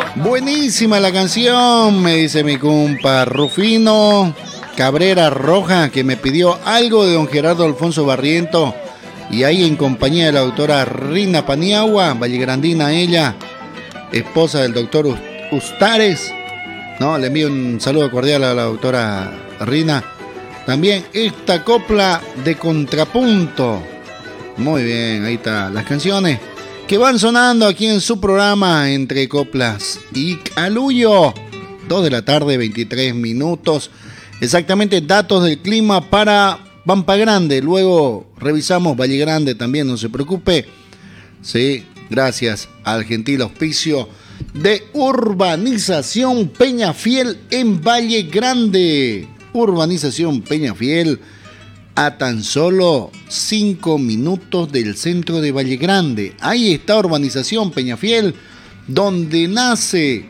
Buenísima la canción, me dice mi compa Rufino Cabrera Roja, que me pidió algo de don Gerardo Alfonso Barriento. Y ahí en compañía de la doctora Rina Paniagua, vallegrandina ella, esposa del doctor Ustares. No, le envío un saludo cordial a la doctora Rina. También esta copla de contrapunto. Muy bien, ahí están las canciones que van sonando aquí en su programa Entre Coplas y Alullo. 2 de la tarde, 23 minutos. Exactamente, datos del clima para Pampa Grande. Luego revisamos Valle Grande también, no se preocupe. Sí, gracias al gentil auspicio de Urbanización Peñafiel en Valle Grande. Urbanización Peñafiel, a tan solo 5 minutos del centro de Valle Grande. Ahí está Urbanización Peñafiel, donde nace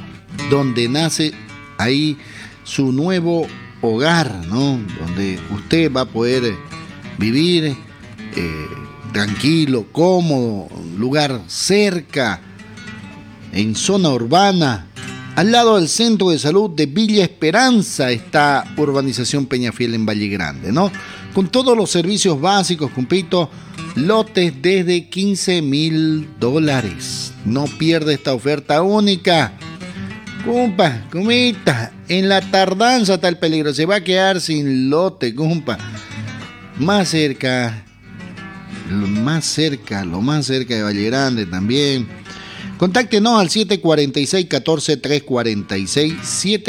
ahí su nuevo hogar, ¿no? Donde usted va a poder vivir tranquilo, cómodo, lugar cerca, en zona urbana. Al lado del Centro de Salud de Villa Esperanza está Urbanización Peñafiel en Valle Grande, ¿no? Con todos los servicios básicos, compito, lotes desde $15,000. No pierde esta oferta única. Compa, comita, en la tardanza está el peligro. Se va a quedar sin lote, compa. Lo más cerca de Valle Grande también. Contáctenos al 746-14-346,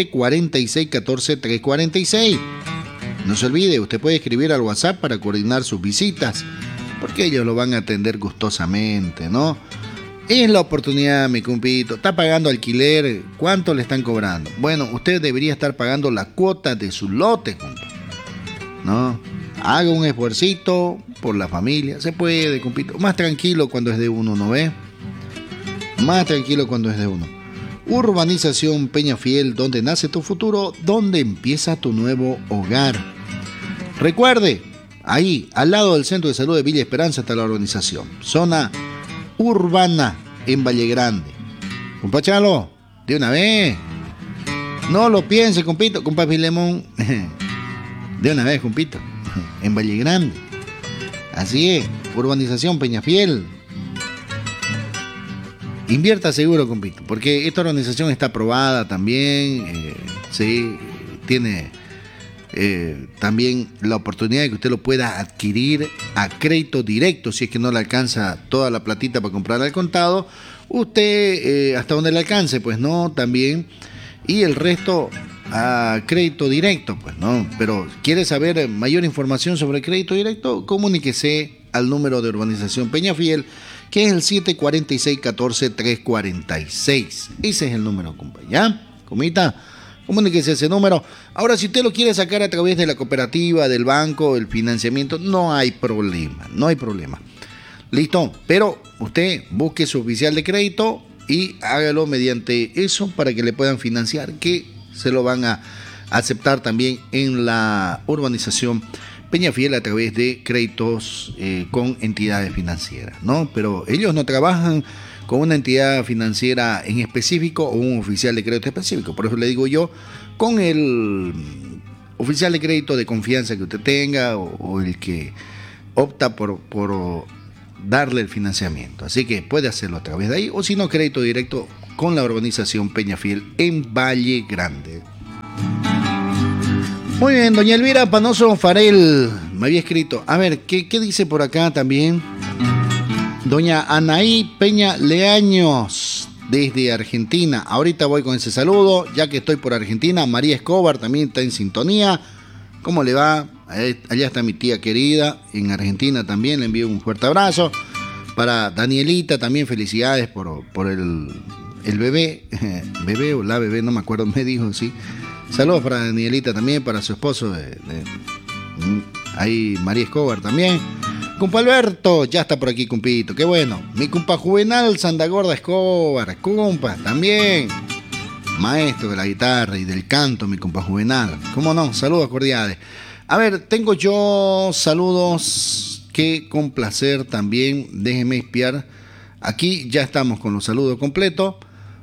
746-14-346. No se olvide, usted puede escribir al WhatsApp para coordinar sus visitas, porque ellos lo van a atender gustosamente, ¿no? Es la oportunidad, mi compito. Está pagando alquiler, ¿cuánto le están cobrando? Bueno, usted debería estar pagando la cuota de su lote, compa, ¿no? Haga un esfuercito por la familia, se puede, compito. Más tranquilo cuando es de uno, ¿no ve? Más tranquilo cuando es de uno. Urbanización Peñafiel, donde nace tu futuro, donde empieza tu nuevo hogar. Recuerde, ahí, al lado del Centro de Salud de Villa Esperanza está la urbanización. Zona urbana en Valle Grande. Compa Chalo, de una vez. No lo piense, compito. Compa Filemón, de una vez, compito. En Valle Grande. Así es, Urbanización Peñafiel. Invierta seguro, compito, porque esta organización está aprobada también, sí, tiene también la oportunidad de que usted lo pueda adquirir a crédito directo, si es que no le alcanza toda la platita para comprar al contado, usted hasta donde le alcance, pues no, también, y el resto a crédito directo, pues no, pero ¿quiere saber mayor información sobre el crédito directo? Comuníquese al número de Urbanización Peñafiel, que es el 746-14-346. Ese es el número, compa, ¿ya? Comita, comuníquese ese número. Ahora, si usted lo quiere sacar a través de la cooperativa, del banco, el financiamiento, no hay problema, no hay problema. Listo, pero usted busque su oficial de crédito y hágalo mediante eso para que le puedan financiar, que se lo van a aceptar también en la Urbanización Peñafiel a través de créditos con entidades financieras, ¿no? Pero ellos no trabajan con una entidad financiera en específico o un oficial de crédito específico. Por eso le digo yo, con el oficial de crédito de confianza que usted tenga o el que opta por darle el financiamiento. Así que puede hacerlo a través de ahí, o si no, crédito directo con la Urbanización Peñafiel en Valle Grande. Muy bien, doña Elvira Panoso Farel me había escrito. A ver, ¿qué dice por acá también? Doña Anaí Peña Leaños, desde Argentina. Ahorita voy con ese saludo, ya que estoy por Argentina. María Escobar también está en sintonía. ¿Cómo le va? Allá está mi tía querida, en Argentina también. Le envío un fuerte abrazo. Para Danielita también, felicidades por el bebé. Bebé o la bebé, no me acuerdo, me dijo, sí. Saludos para Danielita también, para su esposo, ahí María Escobar también. Compa Alberto, ya está por aquí, compito, qué bueno. Mi compa Juvenal Sandagorda Escobar, compa, también. Maestro de la guitarra y del canto, mi compa Juvenal. ¿Cómo no? Saludos cordiales. A ver, tengo yo saludos que con placer también, déjenme espiar. Aquí ya estamos con los saludos completos.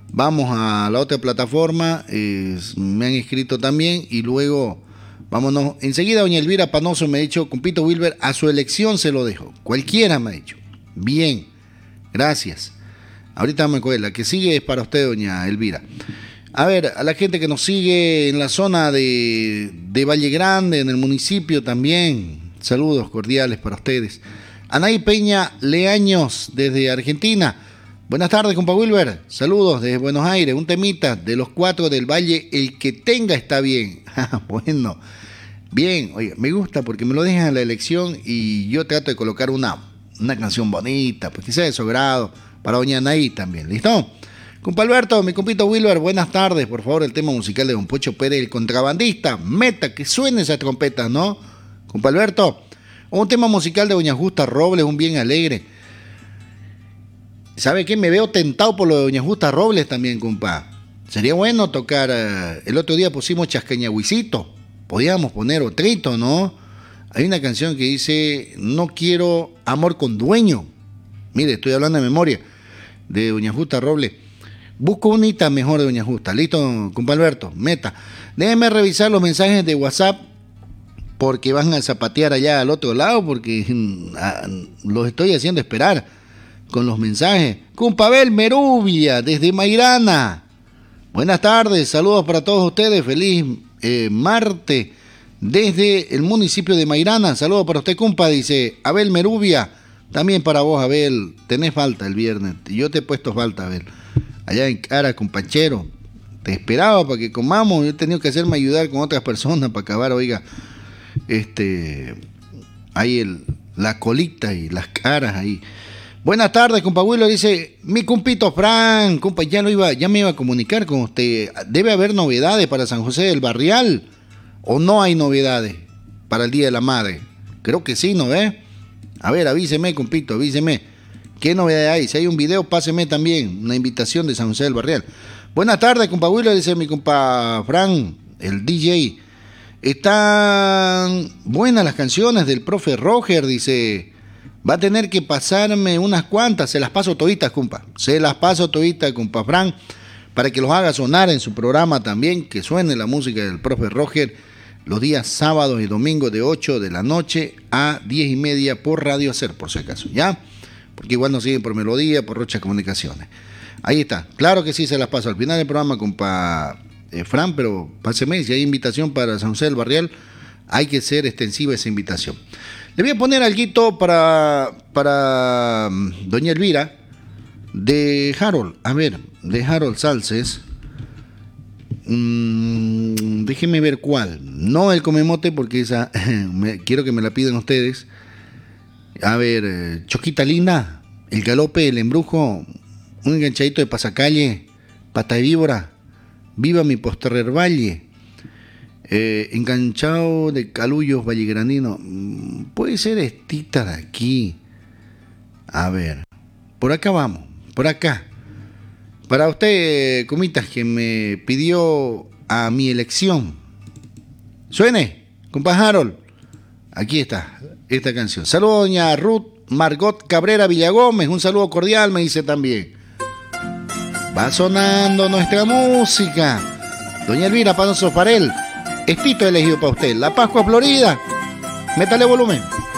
Vamos a la otra plataforma, me han escrito también y luego vámonos. Enseguida doña Elvira Panoso me ha dicho, compito Wilber, a su elección se lo dejo. Cualquiera me ha dicho. Bien, gracias. Ahorita vamos a coger, la que sigue es para usted, doña Elvira. A ver, a la gente que nos sigue en la zona de Valle Grande, en el municipio también, saludos cordiales para ustedes. Anaí Peña Leaños, desde Argentina. Buenas tardes, compa Wilber. Saludos desde Buenos Aires. Un temita de los 4 del Valle, el que tenga está bien. Bueno, bien, oye, me gusta porque me lo dejan a la elección y yo trato de colocar una canción bonita, pues que sea de su agrado, para doña Anaí también. ¿Listo? Compa Alberto, mi compito Wilber, buenas tardes. Por favor, el tema musical de don Pocho Pérez, el contrabandista. Meta, que suene esa trompeta, ¿no? Compa Alberto, un tema musical de doña Justa Robles, un bien alegre. ¿Sabe qué? Me veo tentado por lo de doña Justa Robles también, compa. Sería bueno tocar, el otro día pusimos Chasqueñahuicito, podíamos poner otrito, ¿no? Hay una canción que dice, no quiero amor con dueño. Mire, estoy hablando de memoria, de doña Justa Robles. Busco un hita mejor de doña Justa. Listo, compa Alberto, meta. Déjenme revisar los mensajes de WhatsApp, porque van a zapatear allá al otro lado, porque los estoy haciendo esperar con los mensajes. Compa Abel Merubia, desde Mairana. Buenas tardes, saludos para todos ustedes. Feliz martes desde el municipio de Mairana. Saludos para usted, compa, dice Abel Merubia. También para vos, Abel. Tenés falta el viernes. Yo te he puesto falta, Abel. Allá en Cara, companchero. Te esperaba para que comamos. Yo he tenido que hacerme ayudar con otras personas para acabar, oiga. Ahí la colita y las caras ahí. Buenas tardes, compa Wilber, dice mi compito Fran, compa, ya me iba a comunicar con usted. ¿Debe haber novedades para San José del Barrial? ¿O no hay novedades para el Día de la Madre? Creo que sí, ¿no ve? A ver, avíseme, compito, avíseme. ¿Qué novedad hay? Si hay un video, páseme también una invitación de San José del Barrial. Buenas tardes, compa Wilber, dice mi compa Fran, el DJ. Están buenas las canciones del profe Roger, dice. Va a tener que pasarme unas cuantas, se las paso toditas, compa. Se las paso toditas, compa Fran, para que los haga sonar en su programa también, que suene la música del profe Roger los días sábados y domingos de 8 de la noche a 10:30 por Radio Hacer, por si acaso, ¿ya? Porque igual nos siguen por Melodía, por Rocha Comunicaciones. Ahí está, claro que sí, se las paso al final del programa, compa Fran, pero páseme, si hay invitación para San José del Barrial, hay que ser extensiva esa invitación. Le voy a poner algo para doña Elvira de Harold, de Harold Salces. Déjenme ver cuál. No el Comemote, porque esa quiero que me la pidan ustedes. A ver, Choquita Linda, El Galope, El Embrujo, un enganchadito de Pasacalle, Pata de Víbora, Viva mi Postrer Valle. Enganchado de Calullos Vallegranino. Puede ser estita de aquí. A ver, por acá vamos, por acá. Para usted, comitas, que me pidió a mi elección. Suene, compa Harold. Aquí está, esta canción. Saludos, doña Ruth Margot Cabrera Villagómez. Un saludo cordial, me dice también. Va sonando nuestra música. Doña Elvira Panoso Farel. Estito elegido para usted. La Pascua Florida. Métale volumen.